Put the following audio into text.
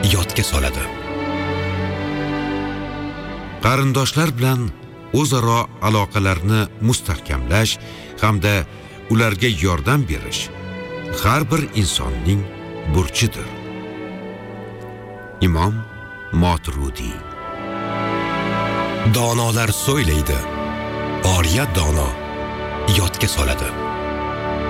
yodga soladi. Qarindoshlar bilan o'zaro aloqalarni mustahkamlash hamda ularga yordam berish har bir insonning burchidir. Imom Moturudiy. Donolar so'ylaydi, oriyat dono yodga soladi.